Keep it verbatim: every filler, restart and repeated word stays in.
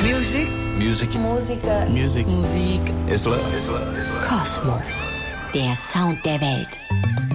Music. Music. Musiker. Music. Musik. Ist Love. Ist Love. Ist Love. Kosmo. Der Sound der Welt.